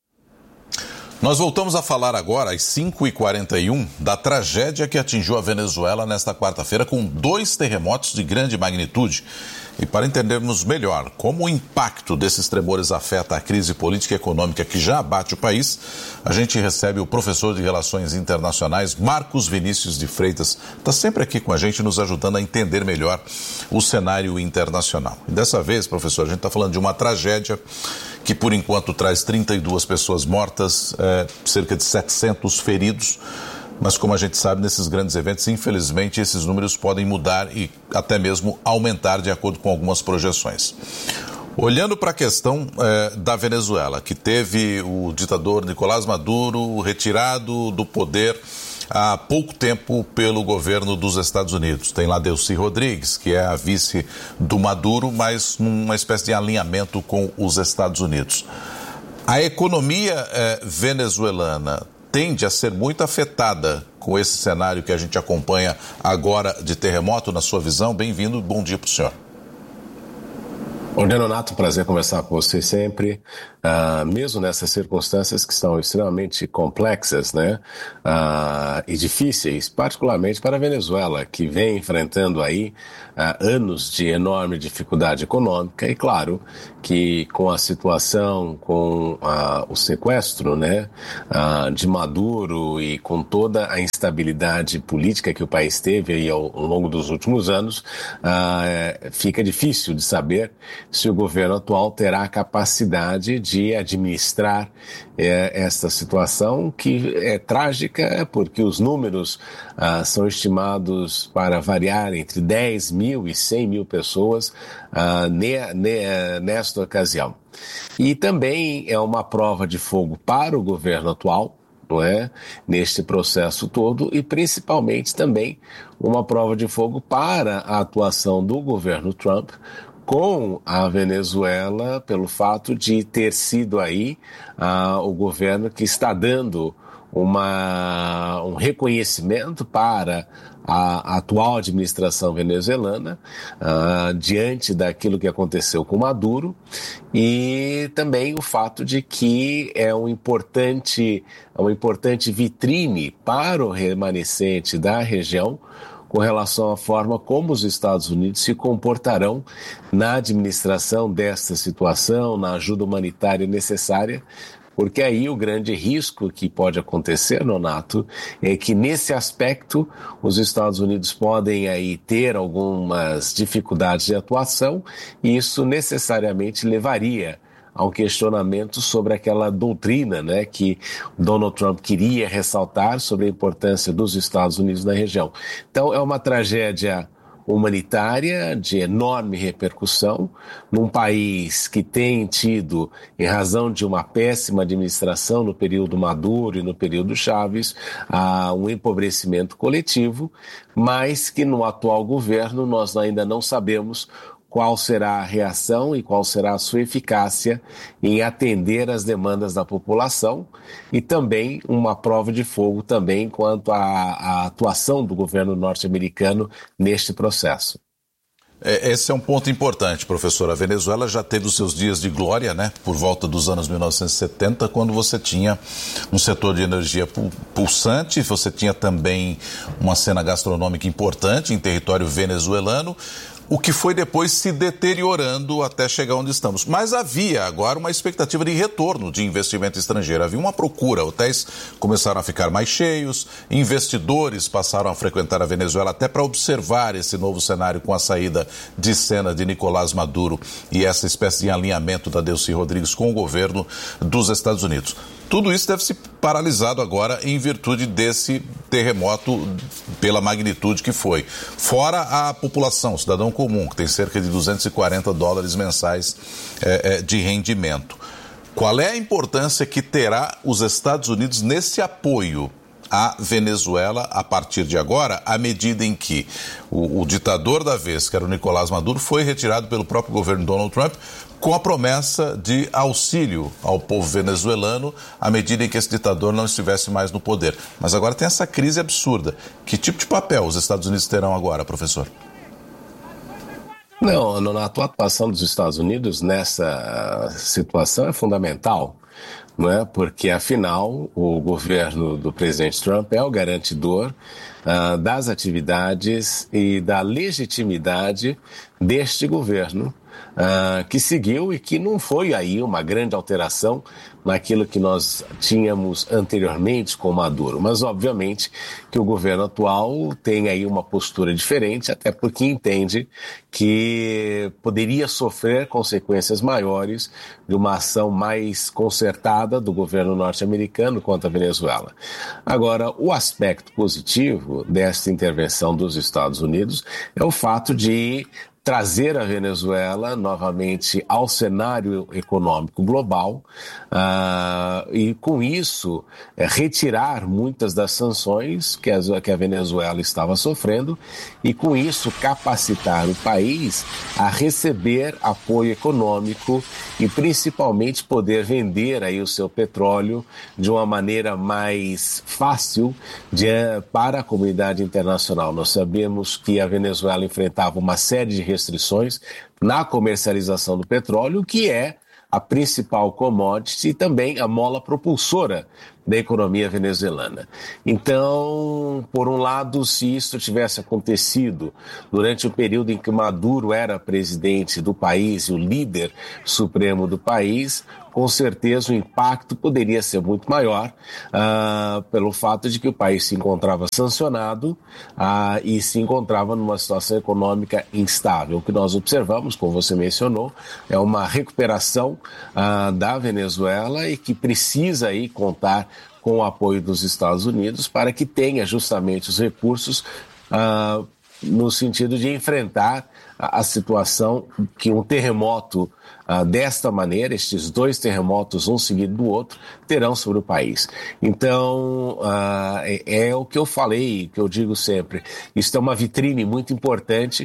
Nós voltamos a falar agora, às 5h41, da tragédia que atingiu a Venezuela nesta quarta-feira com 2 terremotos de grande magnitude. E para entendermos melhor como o impacto desses tremores afeta a crise política e econômica que já abate o país, a gente recebe o professor de Relações Internacionais, Marcos Vinícius de Freitas. Está sempre aqui com a gente, nos ajudando a entender melhor o cenário internacional. E dessa vez, professor, a gente está falando de uma tragédia que por enquanto traz 32 pessoas mortas, cerca de 700 feridos. Mas como a gente sabe, nesses grandes eventos, infelizmente, esses números podem mudar e até mesmo aumentar de acordo com algumas projeções. Olhando para a questão da Venezuela, que teve o ditador Nicolás Maduro retirado do poder há pouco tempo pelo governo dos Estados Unidos. Tem lá Delcy Rodrigues, que é a vice do Maduro, mas numa espécie de alinhamento com os Estados Unidos. A economia venezuelana tende a ser muito afetada com esse cenário que a gente acompanha agora de terremoto, na sua visão. Bem-vindo, bom dia para o senhor. Bom dia, Nonato, prazer conversar com você sempre, mesmo nessas circunstâncias que são extremamente complexas, né, e difíceis, particularmente para a Venezuela, que vem enfrentando aí anos de enorme dificuldade econômica e, claro, que com a situação, com o sequestro, né, de Maduro e com toda a instabilidade política que o país teve aí ao longo dos últimos anos, fica difícil de saber se o governo atual terá a capacidade de administrar esta situação, que é trágica porque os números são estimados para variar entre 10 mil e 100 mil pessoas nesta ocasião. E também é uma prova de fogo para o governo atual, não é? Neste processo todo, e principalmente também uma prova de fogo para a atuação do governo Trump com a Venezuela, pelo fato de ter sido aí o governo que está dando um reconhecimento para a atual administração venezuelana diante daquilo que aconteceu com Maduro, e também o fato de que é uma importante vitrine para o remanescente da região com relação à forma como os Estados Unidos se comportarão na administração desta situação, na ajuda humanitária necessária, porque aí o grande risco que pode acontecer, Nonato, é que nesse aspecto os Estados Unidos podem aí ter algumas dificuldades de atuação, e isso necessariamente levaria a um questionamento sobre aquela doutrina, né, que Donald Trump queria ressaltar sobre a importância dos Estados Unidos na região. Então é uma tragédia humanitária de enorme repercussão num país que tem tido, em razão de uma péssima administração no período Maduro e no período Chávez, um empobrecimento coletivo, mas que no atual governo nós ainda não sabemos qual será a reação e qual será a sua eficácia em atender às demandas da população, e também uma prova de fogo também quanto à atuação do governo norte-americano neste processo. Esse é um ponto importante, professor. A Venezuela já teve os seus dias de glória, né, por volta dos anos 1970, quando você tinha um setor de energia pulsante, você tinha também uma cena gastronômica importante em território venezuelano, o que foi depois se deteriorando até chegar onde estamos. Mas havia agora uma expectativa de retorno de investimento estrangeiro. Havia uma procura, hotéis começaram a ficar mais cheios, investidores passaram a frequentar a Venezuela até para observar esse novo cenário com a saída de cena de Nicolás Maduro e essa espécie de alinhamento da Delcy Rodrigues com o governo dos Estados Unidos. Tudo isso deve ser paralisado agora em virtude desse terremoto pela magnitude que foi. Fora a população, o cidadão comum, que tem cerca de $240 mensais de rendimento. Qual é a importância que terá os Estados Unidos nesse apoio à Venezuela a partir de agora, à medida em que o ditador da vez, que era o Nicolás Maduro, foi retirado pelo próprio governo Donald Trump com a promessa de auxílio ao povo venezuelano à medida em que esse ditador não estivesse mais no poder. Mas agora tem essa crise absurda. Que tipo de papel os Estados Unidos terão agora, professor? Não, Nonato, a atuação dos Estados Unidos nessa situação é fundamental, não é? Porque, afinal, o governo do presidente Trump é o garantidor das atividades e da legitimidade deste governo, que seguiu e que não foi aí uma grande alteração naquilo que nós tínhamos anteriormente com Maduro. Mas, obviamente, que o governo atual tem aí uma postura diferente, até porque entende que poderia sofrer consequências maiores de uma ação mais concertada do governo norte-americano contra a Venezuela. Agora, o aspecto positivo desta intervenção dos Estados Unidos é o fato de trazer a Venezuela novamente ao cenário econômico global e, com isso, retirar muitas das sanções que a Venezuela estava sofrendo e, com isso, capacitar o país a receber apoio econômico e, principalmente, poder vender aí o seu petróleo de uma maneira mais fácil para a comunidade internacional. Nós sabemos que a Venezuela enfrentava uma série de restrições na comercialização do petróleo, que é a principal commodity e também a mola propulsora da economia venezuelana. Então, por um lado, se isso tivesse acontecido durante o período em que Maduro era presidente do país e o líder supremo do país, com certeza o impacto poderia ser muito maior pelo fato de que o país se encontrava sancionado e se encontrava numa situação econômica instável. O que nós observamos, como você mencionou, é uma recuperação da Venezuela e que precisa aí contar com o apoio dos Estados Unidos para que tenha justamente os recursos no sentido de enfrentar a situação que um terremoto desta maneira, estes dois terremotos, um seguido do outro, terão sobre o país. Então, é o que eu falei, que eu digo sempre, isso é uma vitrine muito importante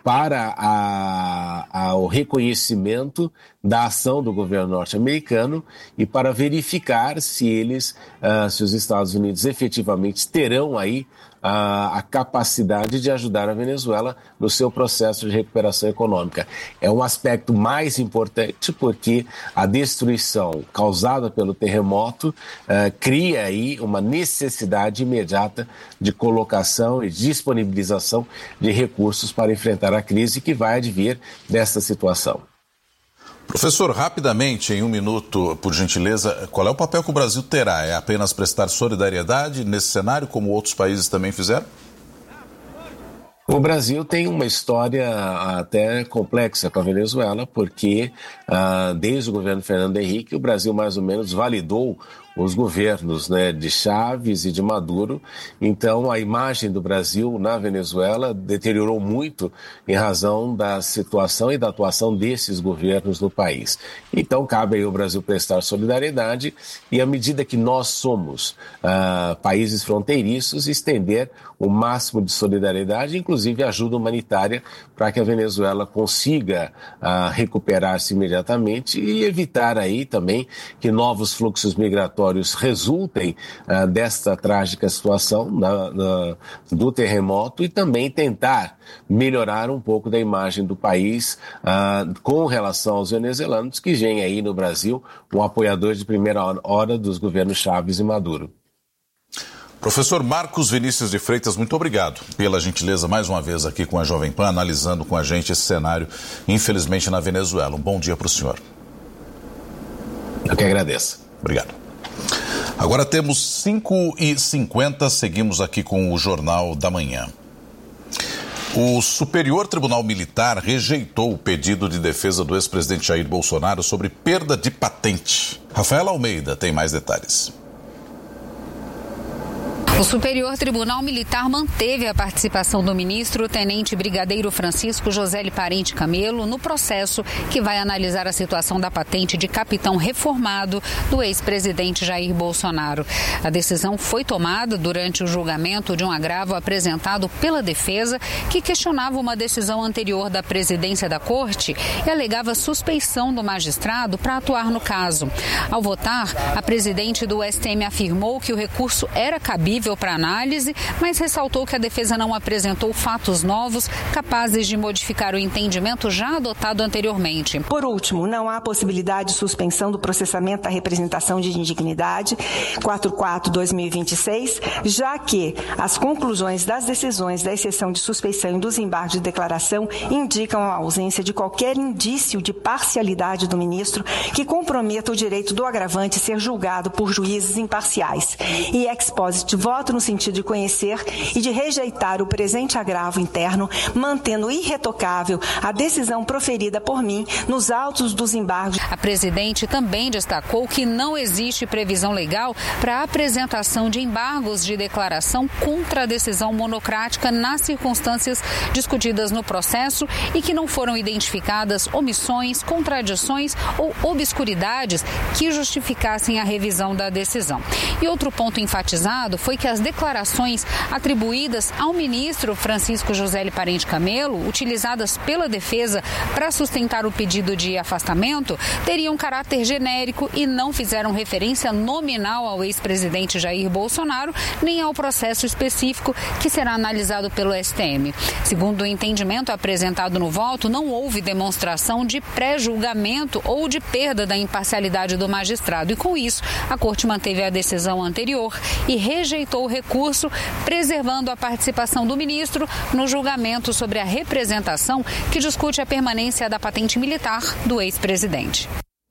para o reconhecimento da ação do governo norte-americano e para verificar se os Estados Unidos efetivamente terão aí a capacidade de ajudar a Venezuela no seu processo de recuperação econômica. É um aspecto mais importante porque a destruição causada pelo terremoto cria aí uma necessidade imediata de colocação e disponibilização de recursos para enfrentar a crise que vai advir dessa situação. Professor, rapidamente, em um minuto, por gentileza, qual é o papel que o Brasil terá? É apenas prestar solidariedade nesse cenário, como outros países também fizeram? O Brasil tem uma história até complexa com a Venezuela, porque desde o governo Fernando Henrique, o Brasil mais ou menos validou os governos, né, de Chávez e de Maduro. Então, a imagem do Brasil na Venezuela deteriorou muito em razão da situação e da atuação desses governos no país. Então, cabe aí ao Brasil prestar solidariedade e, à medida que nós somos países fronteiriços, estender o máximo de solidariedade, inclusive ajuda humanitária, para que a Venezuela consiga recuperar-se imediatamente e evitar aí também que novos fluxos migratórios resultem desta trágica situação do terremoto e também tentar melhorar um pouco da imagem do país com relação aos venezuelanos, que vem aí no Brasil um apoiador de primeira hora dos governos Chávez e Maduro. Professor Marcos Vinícius de Freitas, muito obrigado pela gentileza mais uma vez aqui com a Jovem Pan, analisando com a gente esse cenário, infelizmente, na Venezuela. Um bom dia para o senhor. Eu que agradeço. Obrigado. Agora temos 5h50, seguimos aqui com o Jornal da Manhã. O Superior Tribunal Militar rejeitou o pedido de defesa do ex-presidente Jair Bolsonaro sobre perda de patente. Rafaela Almeida tem mais detalhes. O Superior Tribunal Militar manteve a participação do ministro Tenente Brigadeiro Francisco José Parente Camelo no processo que vai analisar a situação da patente de capitão reformado do ex-presidente Jair Bolsonaro. A decisão foi tomada durante o julgamento de um agravo apresentado pela defesa, que questionava uma decisão anterior da presidência da Corte e alegava suspeição do magistrado para atuar no caso. Ao votar, a presidente do STM afirmou que o recurso era cabível para análise, mas ressaltou que a defesa não apresentou fatos novos capazes de modificar o entendimento já adotado anteriormente. Por último, não há possibilidade de suspensão do processamento da representação de indignidade 44/2026, já que as conclusões das decisões da exceção de suspeição e dos embargos de declaração indicam a ausência de qualquer indício de parcialidade do ministro que comprometa o direito do agravante ser julgado por juízes imparciais. E ex post voto no sentido de conhecer e de rejeitar o presente agravo interno, mantendo irretocável a decisão proferida por mim nos autos dos embargos. A presidente também destacou que não existe previsão legal para a apresentação de embargos de declaração contra a decisão monocrática nas circunstâncias discutidas no processo e que não foram identificadas omissões, contradições ou obscuridades que justificassem a revisão da decisão. E outro ponto enfatizado foi que as declarações atribuídas ao ministro Francisco José Parente Camelo, utilizadas pela defesa para sustentar o pedido de afastamento, teriam caráter genérico e não fizeram referência nominal ao ex-presidente Jair Bolsonaro, nem ao processo específico que será analisado pelo STM. Segundo o entendimento apresentado no voto, não houve demonstração de pré-julgamento ou de perda da imparcialidade do magistrado e, com isso, a Corte manteve a decisão anterior e rejeitou o recurso, preservando a participação do ministro no julgamento sobre a representação que discute a permanência da patente militar do ex-presidente.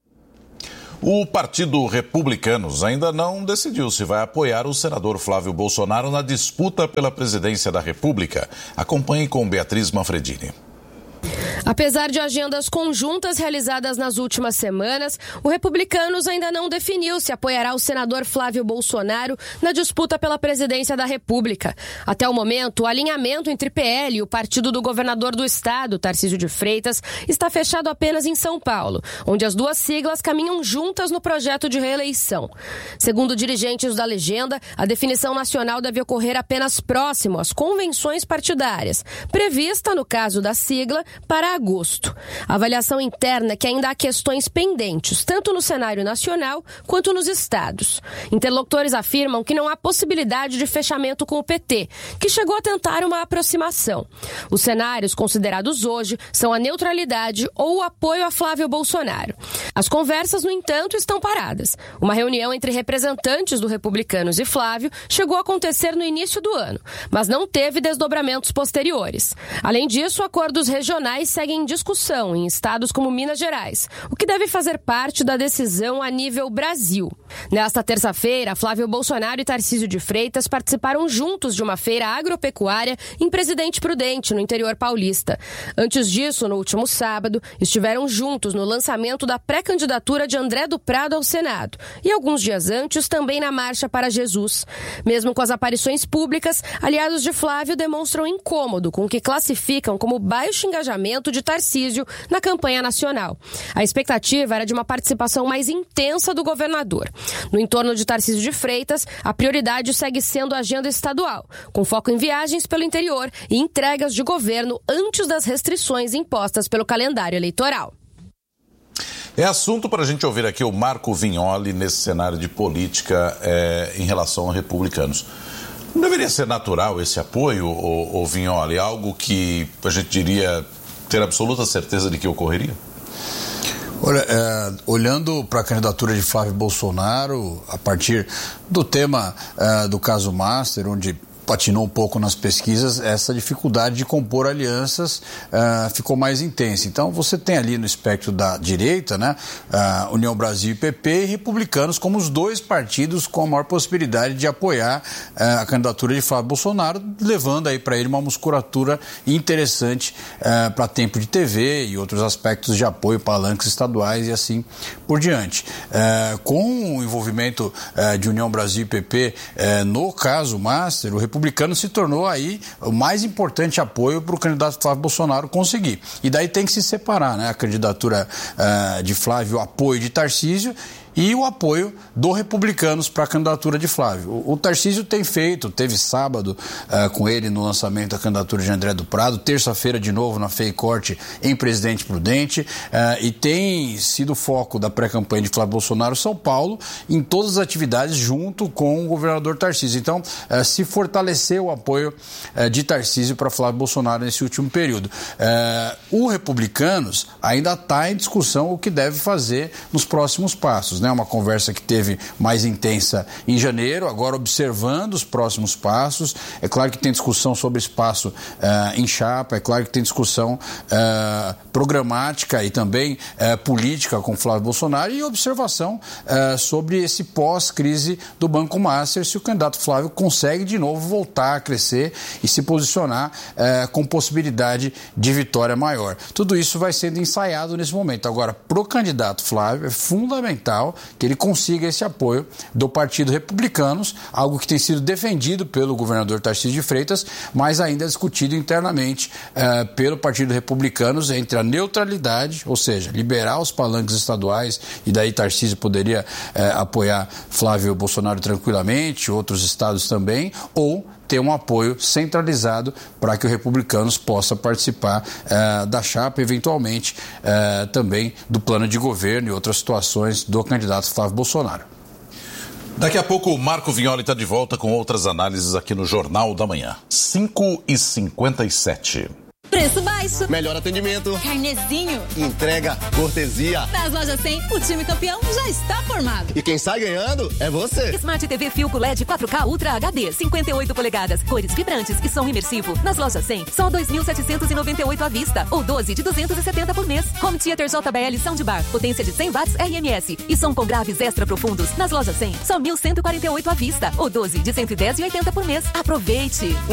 O Partido Republicanos ainda não decidiu se vai apoiar o senador Flávio Bolsonaro na disputa pela presidência da República. Acompanhe com Beatriz Manfredini. Apesar de agendas conjuntas realizadas nas últimas semanas, o Republicanos ainda não definiu se apoiará o senador Flávio Bolsonaro na disputa pela presidência da República. Até o momento, o alinhamento entre PL e o partido do governador do estado, Tarcísio de Freitas, está fechado apenas em São Paulo, onde as duas siglas caminham juntas no projeto de reeleição. Segundo dirigentes da legenda, a definição nacional deve ocorrer apenas próximo às convenções partidárias, prevista, no caso da sigla, para agosto. A avaliação interna é que ainda há questões pendentes, tanto no cenário nacional quanto nos estados. Interlocutores afirmam que não há possibilidade de fechamento com o PT, que chegou a tentar uma aproximação. Os cenários considerados hoje são a neutralidade ou o apoio a Flávio Bolsonaro. As conversas, no entanto, estão paradas. Uma reunião entre representantes do Republicanos e Flávio chegou a acontecer no início do ano, mas não teve desdobramentos posteriores. Além disso, acordos regionais seguem em discussão em estados como Minas Gerais, o que deve fazer parte da decisão a nível Brasil. Nesta terça-feira, Flávio Bolsonaro e Tarcísio de Freitas participaram juntos de uma feira agropecuária em Presidente Prudente, no interior paulista. Antes disso, no último sábado, estiveram juntos no lançamento da pré-candidatura de André do Prado ao Senado e alguns dias antes também na Marcha para Jesus. Mesmo com as aparições públicas, aliados de Flávio demonstram incômodo com o que classificam como baixo engajamento de Tarcísio na campanha nacional. A expectativa era de uma participação mais intensa do governador. No entorno de Tarcísio de Freitas, a prioridade segue sendo a agenda estadual, com foco em viagens pelo interior e entregas de governo antes das restrições impostas pelo calendário eleitoral. É assunto para a gente ouvir aqui o Marco Vignoli nesse cenário de política em relação a republicanos. Não deveria ser natural esse apoio, o Vignoli? Algo que a gente diria ter absoluta certeza de que ocorreria? Olha, olhando para a candidatura de Flávio Bolsonaro, a partir do tema do caso Master, onde patinou um pouco nas pesquisas, essa dificuldade de compor alianças ficou mais intensa. Então você tem ali no espectro da direita, né, União Brasil e PP, e republicanos como os dois partidos com a maior possibilidade de apoiar a candidatura de Flávio Bolsonaro, levando aí para ele uma musculatura interessante para tempo de TV e outros aspectos de apoio, palanques estaduais e assim por diante. Com o envolvimento de União Brasil e PP no caso Master, o republicano se tornou aí o mais importante apoio para o candidato Flávio Bolsonaro conseguir. E daí tem que se separar, né? A candidatura de Flávio, o apoio de Tarcísio e o apoio do Republicanos para a candidatura de Flávio. O Tarcísio teve sábado com ele no lançamento da candidatura de André do Prado, terça-feira de novo na FEI Corte em Presidente Prudente, e tem sido foco da pré-campanha de Flávio Bolsonaro São Paulo em todas as atividades junto com o governador Tarcísio. Então, se fortaleceu o apoio de Tarcísio para Flávio Bolsonaro nesse último período. O Republicanos ainda está em discussão o que deve fazer nos próximos passos, né? Uma conversa que teve mais intensa em janeiro, agora observando os próximos passos. É claro que tem discussão sobre espaço em chapa, é claro que tem discussão programática e também política com Flávio Bolsonaro e observação sobre esse pós-crise do Banco Master, se o candidato Flávio consegue de novo voltar a crescer e se posicionar com possibilidade de vitória maior. Tudo isso vai sendo ensaiado nesse momento. Agora, para o candidato Flávio, é fundamental que ele consiga esse apoio do Partido Republicanos, algo que tem sido defendido pelo governador Tarcísio de Freitas, mas ainda discutido internamente pelo Partido Republicanos entre a neutralidade, ou seja, liberar os palanques estaduais, e daí Tarcísio poderia apoiar Flávio Bolsonaro tranquilamente, outros estados também, ou ter um apoio centralizado para que o Republicanos possa participar da chapa, eventualmente também do plano de governo e outras situações do candidato Flávio Bolsonaro. Daqui a pouco o Marco Vignoli está de volta com outras análises aqui no Jornal da Manhã. 5h57. Preço baixo, melhor atendimento, carnezinho, entrega, cortesia. Nas lojas 100, o time campeão já está formado. E quem sai ganhando é você. Smart TV Philco LED 4K Ultra HD, 58 polegadas, cores vibrantes e som imersivo. Nas lojas 100, só 2.798 à vista, ou 12 de 270 por mês. Home Theater JBL Soundbar, potência de 100 watts RMS e som com graves extra profundos. Nas lojas 100, só 1.148 à vista, ou 12 de 110,80 por mês. Aproveite!